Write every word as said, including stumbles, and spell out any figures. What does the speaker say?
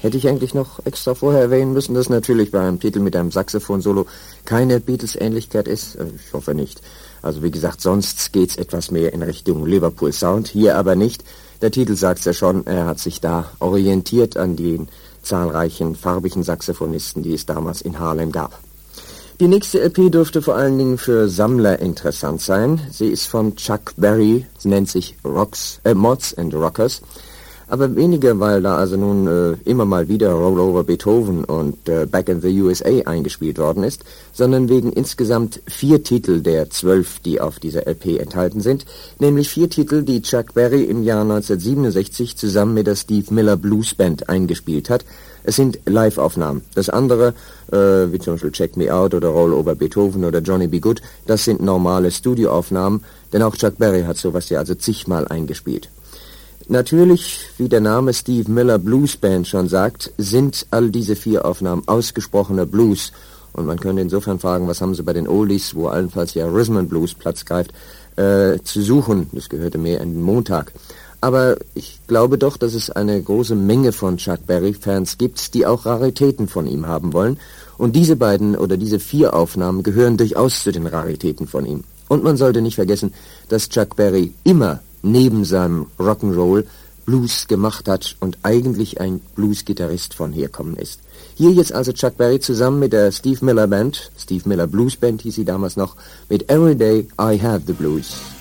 Hätte ich eigentlich noch extra vorher erwähnen müssen, dass natürlich bei einem Titel mit einem Saxophon-Solo keine Beatles-Ähnlichkeit ist? Ich hoffe nicht. Also wie gesagt, sonst geht's etwas mehr in Richtung Liverpool-Sound, hier aber nicht. Der Titel sagt's ja schon, er hat sich da orientiert an den zahlreichen farbigen Saxophonisten, die es damals in Harlem gab. Die nächste L P dürfte vor allen Dingen für Sammler interessant sein. Sie ist von Chuck Berry, sie nennt sich Rocks, äh, Mods and Rockers. Aber weniger, weil da also nun äh, immer mal wieder Roll Over Beethoven und äh, Back in the U S A eingespielt worden ist, sondern wegen insgesamt vier Titel der zwölf, die auf dieser L P enthalten sind, nämlich vier Titel, die Chuck Berry im Jahr neunzehnhundertsiebenundsechzig zusammen mit der Steve Miller Blues Band eingespielt hat. Es sind Live-Aufnahmen. Das andere, äh, wie zum Beispiel Check Me Out oder Roll Over Beethoven oder Johnny B. Good, das sind normale Studioaufnahmen, denn auch Chuck Berry hat sowas ja also zigmal eingespielt. Natürlich, wie der Name Steve Miller Blues Band schon sagt, sind all diese vier Aufnahmen ausgesprochener Blues. Und man könnte insofern fragen, was haben sie bei den Oldies, wo allenfalls ja Rhythm and Blues Platz greift, äh, zu suchen. Das gehörte mehr in den Montag. Aber ich glaube doch, dass es eine große Menge von Chuck Berry-Fans gibt, die auch Raritäten von ihm haben wollen. Und diese beiden oder diese vier Aufnahmen gehören durchaus zu den Raritäten von ihm. Und man sollte nicht vergessen, dass Chuck Berry immer neben seinem Rock'n'Roll Blues gemacht hat und eigentlich ein Blues-Gitarrist von herkommen ist. Hier jetzt also Chuck Berry zusammen mit der Steve Miller Band, Steve Miller Blues Band hieß sie damals noch, mit Every Day I Have the Blues.